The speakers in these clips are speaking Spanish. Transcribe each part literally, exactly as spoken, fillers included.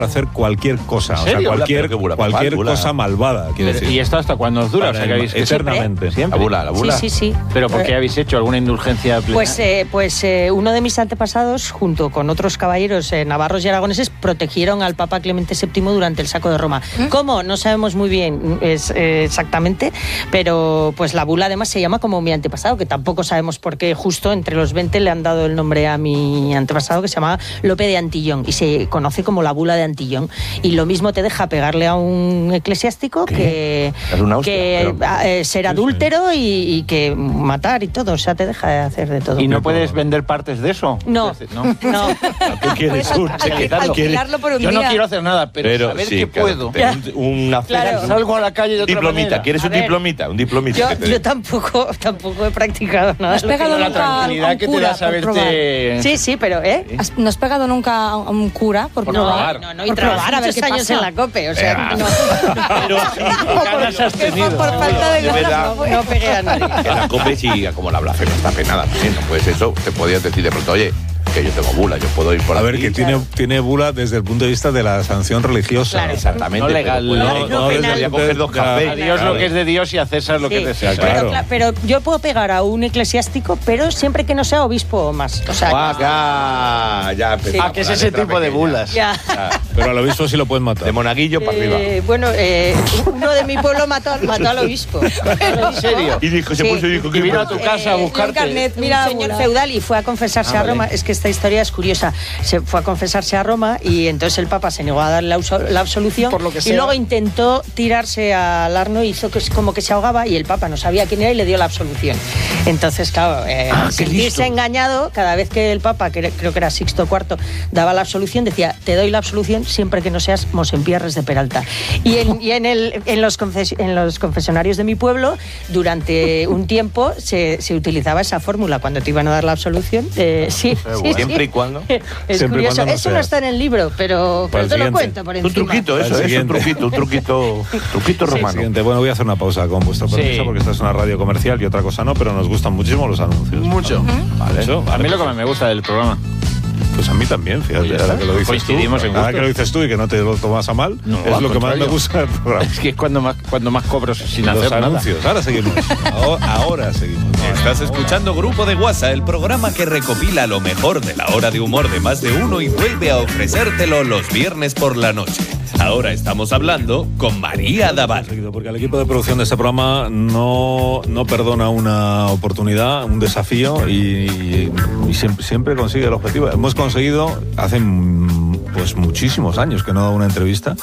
hacer cualquier cosa, o sea, ¿Serio? cualquier, Pero qué bula, cualquier papá, cosa bula. malvada, quiero decir. ¿Y esto hasta cuándo os dura? O sea, que habéis, eternamente. ¿Siempre? La bula, la bula. Sí, sí, sí. ¿Pero por qué habéis hecho alguna indulgencia plenaria? Pues, eh, pues eh, uno de mis antepasados, junto con otros caballeros eh, navarros y aragoneses, protegieron al Papa Clemente séptimo durante el saco de Roma. ¿Mm? ¿Cómo? No sabemos muy bien es, eh, exactamente, pero pues la bula además se llama como mi antepasado, que tampoco sabemos por qué justo entre los veinte le han dado el nombre a mi antepasado, que se llamaba Lope de Antillón, y se conoce como la bula de Antillón. Y lo mismo te deja pegarle a un eclesiástico ¿Qué? que, una hostia, que pero... eh, ser adúltero y, y que matar y todo, o sea, te deja hacer de todo. ¿Y no puedes vender partes de eso? No, no. no. ¿Qué quieres tú? Alquilarlo por un Yo día. no quiero hacer nada, pero, Pero saber sí, que claro, puedo. un- una Claro. Salgo a la calle de otra diplomita. manera. ¿Quieres A un ver. diplomita? Un diplomita. Yo, que te yo den. tampoco, tampoco he practicado nada. ¿Has pegado La nunca a un tranquilidad que te cura da por saberte... Sí, sí, pero ¿eh? ¿Has- ¿No has pegado nunca a un cura por Por No, probar? probar. no, no, y Por probar, trabajar a ver muchos qué años pasa. en la COPE, o sea, Venga. no, Pero sí, ganas has Que fue tenido. por falta de De verdad. ganas. no pegué a nadie. En la COPE sí, como la blasfemia está penada también, ¿no? Pues eso, te podías decir de pronto, oye, que yo tengo bula, yo puedo ir por A ver, aquí. que tiene, tiene bula desde el punto de vista de la sanción religiosa. Claro. Exactamente. No legal, pero no, puedo- no no, penal. voy a coger dos Claro. cafés. A Dios Claro. lo que es de Dios y a César lo que Sí, es de César. claro. Pero, cla- pero yo puedo pegar a un eclesiástico, pero siempre que no sea obispo o más. O sea, Ah, ya, ya empezamos Ah, que es la ese letra tipo de pequeña. bulas. ya. Pero al obispo sí lo pueden matar. De monaguillo para arriba. Eh, bueno, eh, uno de mi pueblo mató, mató al obispo. ¿En serio? Y dijo, se Sí. puso y dijo, Y ¿qué vino a pasa? tu casa a Eh, buscarte. un carnet. Un Mira, señor bula. feudal y fue a confesarse Ah, a vale. Roma. Es que esta historia es curiosa. Se fue a confesarse a Roma y entonces el Papa se negó a darle la, absol- la absolución. Por lo que y sea. luego intentó tirarse al Arno y hizo que, como que se ahogaba y el Papa no sabía quién era y le dio la absolución. Entonces, claro, eh, Ah, qué sentirse listo. engañado, cada vez que el Papa, que era- creo que era Sixto cuarto, daba la absolución, decía, te doy la absolución siempre que no seas Mosempierres de Peralta. Y en, y en, el, en, los, confes- en los confesionarios de mi pueblo, durante un tiempo se, se utilizaba esa fórmula cuando te iban a dar la absolución. Eh, sí, sí, Siempre sí. y cuando. Es Siempre y curioso. cuando no Eso no seas. está en el libro, pero, Para pero el te lo siguiente. cuento por Un encima. truquito, Al eso, es un siguiente. truquito, un truquito, truquito Sí, romano. Siguiente. Bueno, voy a hacer una pausa con vuestro permiso, Sí. porque esta es una radio comercial y otra cosa no, pero nos gustan muchísimo los anuncios. Mucho. Vale. Eso, A vale, mí lo que pues, más me gusta del programa. Pues a mí también, fíjate, Pues ya ahora está. que lo dices Coincidimos tú, en ahora gustos. que lo dices tú y que no te lo tomas a mal, No, es al lo que más me contrario. gusta del programa. Es que es cuando más, cuando más cobro sin Los hacer nada. anuncios. Ahora seguimos. Ahora, ahora seguimos. Estás escuchando Grupo de WhatsApp, el programa que recopila lo mejor de la hora de humor de más de uno y vuelve a ofrecértelo los viernes por la noche. Ahora estamos hablando con María Daval. Porque el equipo de producción de este programa no, no perdona una oportunidad, un desafío y, y siempre, siempre consigue el objetivo. Hemos conseguido, hace mm, pues muchísimos años que no da una entrevista,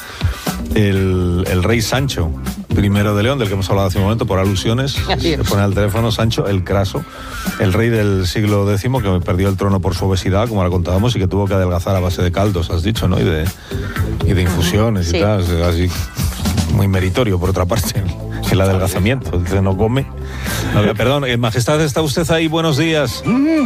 el, el rey Sancho primero de León, del que hemos hablado hace un momento, por alusiones. Así Se es. pone al teléfono Sancho el Craso, el rey del siglo décimo que perdió el trono por su obesidad, como la contábamos, y que tuvo que adelgazar a base de caldos, has dicho, ¿no? Y de, y de infusiones Sí. y tal, así muy meritorio por otra parte el adelgazamiento, el que no come. A ver, perdón, eh, Majestad, ¿está usted ahí? Buenos días.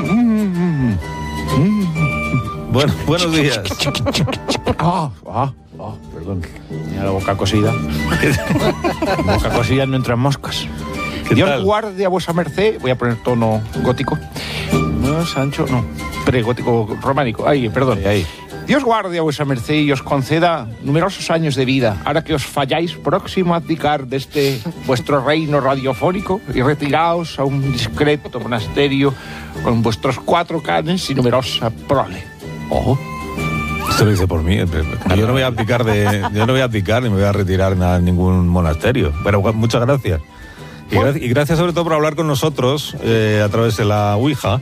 Bueno, buenos días. Ah, ah, ah, perdón. Tenía la boca cosida. La boca cosida no entran moscas. ¿Qué Dios tal? guarde a vuesa merced. Voy a poner tono gótico. No, Sancho, no. Pregótico románico. Ay, perdón. Ahí, ahí. Dios guarde a vuesa merced y os conceda numerosos años de vida, ahora que os falláis próximo a abdicar de este vuestro reino radiofónico y retiraos a un discreto monasterio con vuestros cuatro canes y numerosa prole. Ojo. Esto lo dice por mí. Yo no voy a abdicar de, yo no voy a abdicar ni me voy a retirar a ningún monasterio. Pero muchas gracias. Y, gra- y gracias sobre todo por hablar con nosotros eh, a través de la Ouija.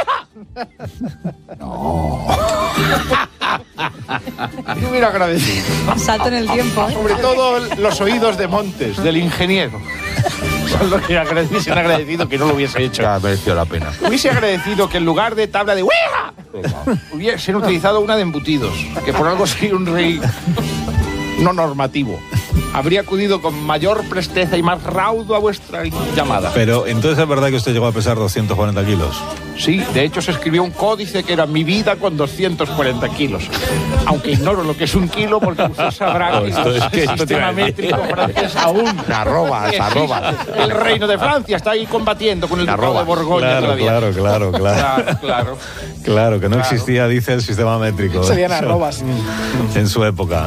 Yo hubiera agradecido. Salto en el tiempo, ¿eh? Sobre todo los oídos de Montes, del ingeniero. Son los que agradec- hubiesen agradecido que no lo hubiese hecho. Ya mereció la pena. Hubiese agradecido que en lugar de tabla de Ouija hubiesen utilizado una de embutidos, que por algo soy un rey no normativo. habría acudido con mayor presteza y más raudo a vuestra llamada. Pero entonces es verdad que usted llegó a pesar doscientos cuarenta kilos. Sí, de hecho se escribió un códice que era mi vida con doscientos cuarenta kilos. Aunque ignoro lo que es un kilo porque usted sabrá Oh, que esto es que el esto te iba sistema a decir. métrico francés aún. Arrobas, existe. arrobas. El reino de Francia está ahí combatiendo con el ducado de Arrobas. Borgoña Claro, todavía. claro, claro, claro. Claro, claro. Claro, que no Claro. existía, dice, el sistema métrico. Serían arrobas. En su época.